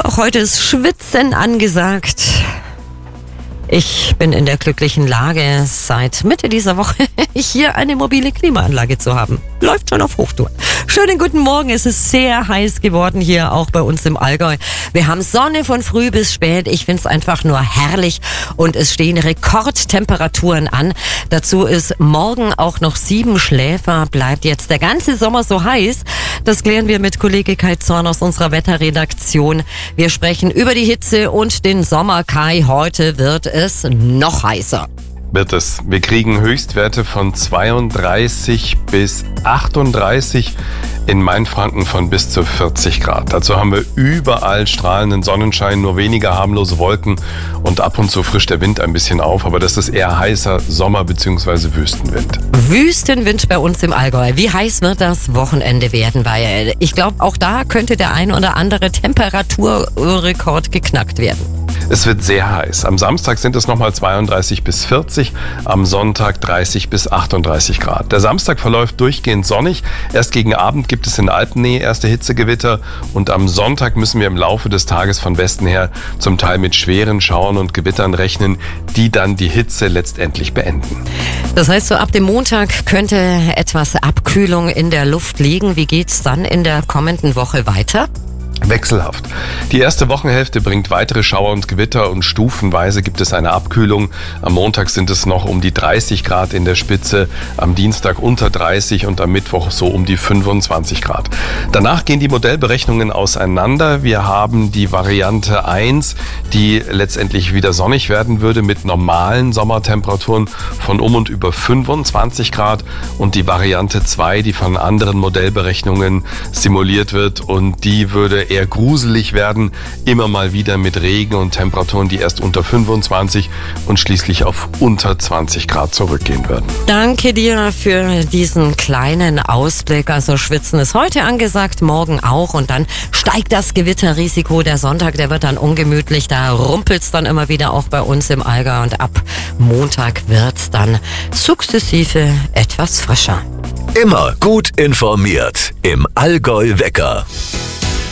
Auch heute ist Schwitzen angesagt. Ich bin in der glücklichen Lage, seit Mitte dieser Woche hier eine mobile Klimaanlage zu haben. Läuft schon auf Hochtouren. Schönen guten Morgen, es ist sehr heiß geworden hier, auch bei uns im Allgäu. Wir haben Sonne von früh bis spät, ich finde es einfach nur herrlich und es stehen Rekordtemperaturen an. Dazu ist morgen auch noch 7 Schläfer, bleibt jetzt der ganze Sommer so heiß. Das klären wir mit Kollege Kai Zorn aus unserer Wetterredaktion. Wir sprechen über die Hitze und den Sommer. Kai, heute wird es noch heißer. Wird es. Wir kriegen Höchstwerte von 32 bis 38, in Mainfranken von bis zu 40 Grad. Dazu haben wir überall strahlenden Sonnenschein, nur weniger harmlose Wolken und ab und zu frischt der Wind ein bisschen auf, aber das ist eher heißer Sommer- bzw. Wüstenwind. Wüstenwind bei uns im Allgäu. Wie heiß wird das Wochenende werden? Weil ich glaube, auch da könnte der ein oder andere Temperaturrekord geknackt werden. Es wird sehr heiß. Am Samstag sind es nochmal 32 bis 40, am Sonntag 30 bis 38 Grad. Der Samstag verläuft durchgehend sonnig. Erst gegen Abend gibt es in der Alpennähe erste Hitzegewitter und am Sonntag müssen wir im Laufe des Tages von Westen her zum Teil mit schweren Schauern und Gewittern rechnen, die dann die Hitze letztendlich beenden. Das heißt, so ab dem Montag könnte etwas Abkühlung in der Luft liegen. Wie geht's dann in der kommenden Woche weiter? Wechselhaft. Die erste Wochenhälfte bringt weitere Schauer und Gewitter und stufenweise gibt es eine Abkühlung. Am Montag sind es noch um die 30 Grad in der Spitze, am Dienstag unter 30 und am Mittwoch so um die 25 Grad. Danach gehen die Modellberechnungen auseinander. Wir haben die Variante 1, die letztendlich wieder sonnig werden würde mit normalen Sommertemperaturen von um und über 25 Grad und die Variante 2, die von anderen Modellberechnungen simuliert wird und die würde eher gruselig werden, immer mal wieder mit Regen und Temperaturen, die erst unter 25 und schließlich auf unter 20 Grad zurückgehen würden. Danke dir für diesen kleinen Ausblick. Also Schwitzen ist heute angesagt, morgen auch und dann steigt das Gewitterrisiko. Der Sonntag, der wird dann ungemütlich, da rumpelt es dann immer wieder auch bei uns im Allgäu und ab Montag wird es dann sukzessive etwas frischer. Immer gut informiert im Allgäu Wecker.